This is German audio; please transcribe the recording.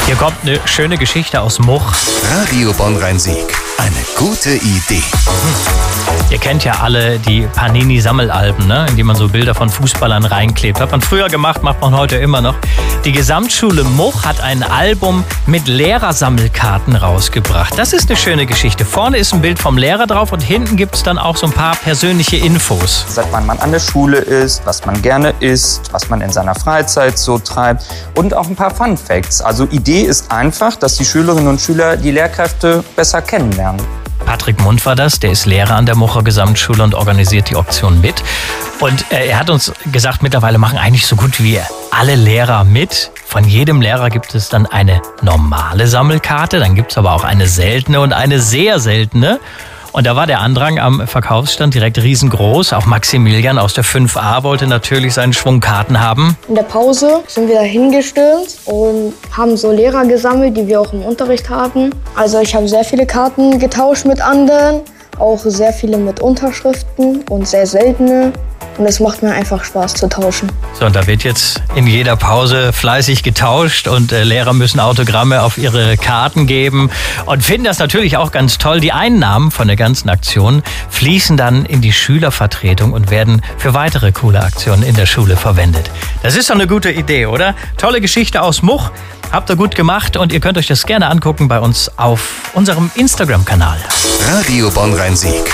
Hier kommt eine schöne Geschichte aus Much. Radio Bonn-Rhein-Sieg. Eine gute Idee. Ihr kennt ja alle die Panini-Sammelalben, ne? In die man so Bilder von Fußballern reinklebt. Hat man früher gemacht, macht man heute immer noch. Die Gesamtschule Much hat ein Album mit Lehrersammelkarten rausgebracht. Das ist eine schöne Geschichte. Vorne ist ein Bild vom Lehrer drauf und hinten gibt es dann auch so ein paar persönliche Infos. Seit wann man an der Schule ist, was man gerne isst, was man in seiner Freizeit so treibt und auch ein paar Fun Facts. Also Idee ist einfach, dass die Schülerinnen und Schüler die Lehrkräfte besser kennenlernen. Patrick Mund war das, der ist Lehrer an der Mucher Gesamtschule und organisiert die Auktion mit. Und er hat uns gesagt, mittlerweile machen eigentlich so gut wie alle Lehrer mit. Von jedem Lehrer gibt es dann eine normale Sammelkarte, dann gibt es aber auch eine seltene und eine sehr seltene. Und da war der Andrang am Verkaufsstand direkt riesengroß. Auch Maximilian aus der 5a wollte natürlich seinen Schwung Karten haben. In der Pause sind wir da hingestürmt und haben so Lehrer gesammelt, die wir auch im Unterricht haben. Also ich habe sehr viele Karten getauscht mit anderen, auch sehr viele mit Unterschriften und sehr seltene. Und es macht mir einfach Spaß zu tauschen. So, und da wird jetzt in jeder Pause fleißig getauscht und Lehrer müssen Autogramme auf ihre Karten geben und finden das natürlich auch ganz toll. Die Einnahmen von der ganzen Aktion fließen dann in die Schülervertretung und werden für weitere coole Aktionen in der Schule verwendet. Das ist doch eine gute Idee, oder? Tolle Geschichte aus Much. Habt ihr gut gemacht und ihr könnt euch das gerne angucken bei uns auf unserem Instagram-Kanal. Radio Bonn-Rhein-Sieg.